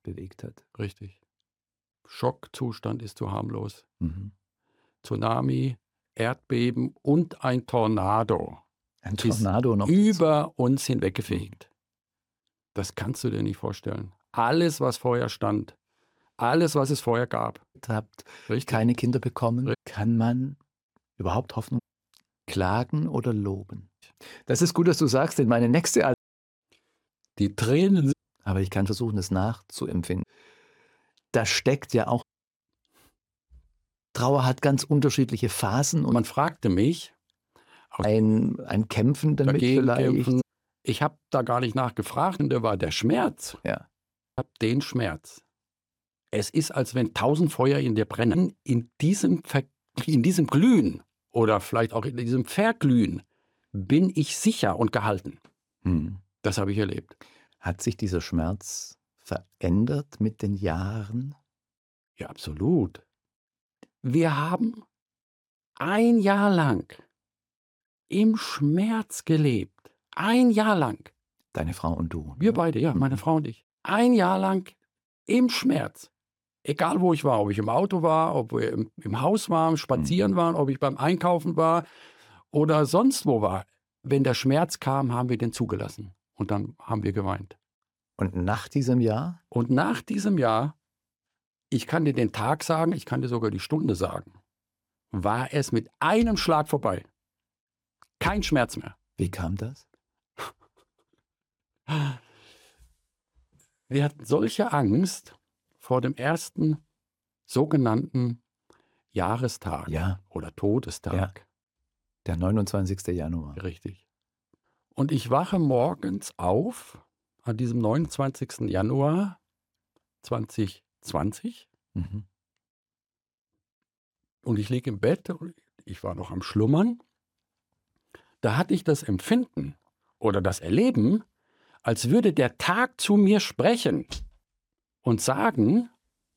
bewegt hat. Richtig. Schockzustand ist zu harmlos. Mhm. Tsunami, Erdbeben und ein Tornado Ein ist Tornado noch dazu. über uns hinweggefegt. Das kannst du dir nicht vorstellen. Alles, was vorher stand, alles, was es vorher gab. Habt Richtig. keine Kinder bekommen. Kann man überhaupt Hoffnung klagen oder loben? Das ist gut, dass du sagst, denn meine nächste Die Tränen. aber ich kann versuchen, es nachzuempfinden. Da steckt ja auch Trauer hat ganz unterschiedliche Phasen und Man fragte mich, ein Kämpfen damit dagegen vielleicht. kämpfen. Ich habe da gar nicht nachgefragt, und da war der Schmerz. Ja. Ich habe den Schmerz. Es ist, als wenn 1000 Feuer in dir brennen. In diesem Glühen oder vielleicht auch in diesem Verglühen bin ich sicher und gehalten. Hm. Das habe ich erlebt. Hat sich dieser Schmerz verändert mit den Jahren? Ja, absolut. Wir haben ein Jahr lang im Schmerz gelebt. Ein Jahr lang. Deine Frau und du? Wir beide, ja, meine Frau und ich. Ein Jahr lang im Schmerz. Egal, wo ich war, ob ich im Auto war, ob wir im Haus waren, spazieren waren, ob ich beim Einkaufen war oder sonst wo war. Wenn der Schmerz kam, haben wir den zugelassen. Und dann haben wir geweint. Und nach diesem Jahr? Und nach diesem Jahr, ich kann dir den Tag sagen, ich kann dir sogar die Stunde sagen, war es mit einem Schlag vorbei. Kein Schmerz mehr. Wie kam das? Wir hatten solche Angst vor dem ersten sogenannten Jahrestag Ja. oder Todestag. Ja. Der 29. Januar. Richtig. Und ich wache morgens auf an diesem 29. Januar 2020 Mhm. und ich liege im Bett, ich war noch am Schlummern. Da hatte ich das Empfinden oder das Erleben, als würde der Tag zu mir sprechen und sagen,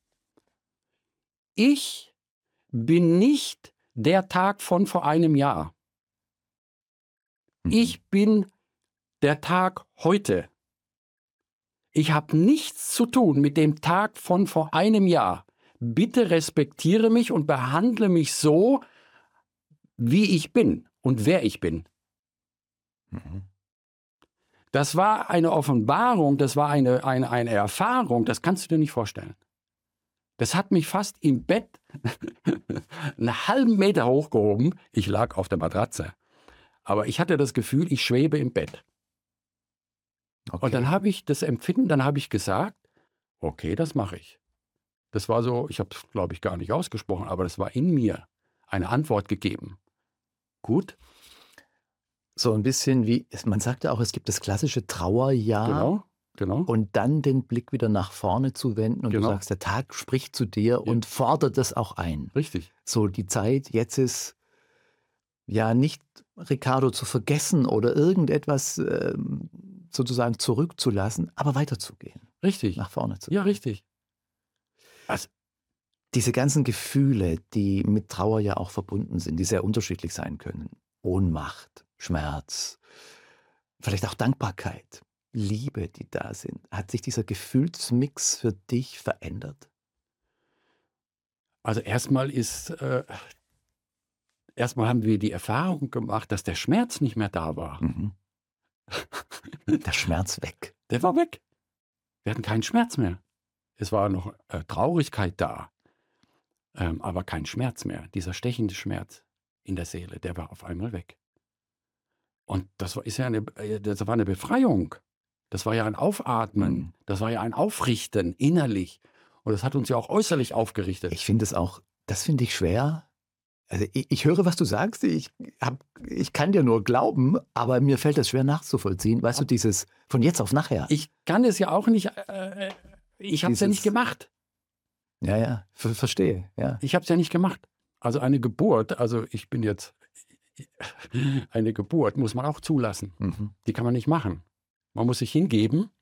ich bin nicht der Tag von vor einem Jahr. Mhm. Ich bin der Tag heute. Ich habe nichts zu tun mit dem Tag von vor einem Jahr. Bitte respektiere mich und behandle mich so, wie ich bin und wer ich bin. Mhm. Das war eine Offenbarung, das war eine Erfahrung, das kannst du dir nicht vorstellen. Das hat mich fast im Bett einen halben Meter hochgehoben. Ich lag auf der Matratze. Aber ich hatte das Gefühl, ich schwebe im Bett. Okay. Und dann habe ich das Empfinden, dann habe ich gesagt, okay, das mache ich. Das war so, ich habe es, glaube ich, gar nicht ausgesprochen, aber das war in mir eine Antwort gegeben. Gut, So ein bisschen wie, man sagt ja auch, es gibt das klassische Trauerjahr genau. und dann den Blick wieder nach vorne zu wenden und Genau. du sagst, der Tag spricht zu dir und fordert das auch ein. Richtig. So die Zeit, jetzt ist ja nicht Ricardo zu vergessen oder irgendetwas sozusagen zurückzulassen, aber weiterzugehen, Richtig. nach vorne zu gehen. Ja, richtig. Also, Diese ganzen Gefühle, die mit Trauer ja auch verbunden sind, die sehr unterschiedlich sein können. Ohnmacht, Schmerz, vielleicht auch Dankbarkeit, Liebe, die da sind. Hat sich dieser Gefühlsmix für dich verändert? also erstmal haben wir die Erfahrung gemacht, dass der Schmerz nicht mehr da war. Mhm. Der Schmerz weg. Der war weg. Wir hatten keinen Schmerz mehr. Es war noch Traurigkeit da, aber kein Schmerz mehr. Dieser stechende Schmerz in der Seele, der war auf einmal weg. Und das war eine Befreiung. Das war ja ein Aufatmen. Mhm. Das war ja ein Aufrichten innerlich. Und das hat uns ja auch äußerlich aufgerichtet. Ich finde es auch, das finde ich schwer. Also ich höre, was du sagst. Ich kann dir nur glauben, aber mir fällt das schwer nachzuvollziehen. Weißt du, dieses von jetzt auf nachher. Ich kann es ja auch nicht, ich habe es ja nicht gemacht. Ja, verstehe. Ja. Ich habe es ja nicht gemacht. Also eine Geburt muss man auch zulassen. Mhm. Die kann man nicht machen. Man muss sich hingeben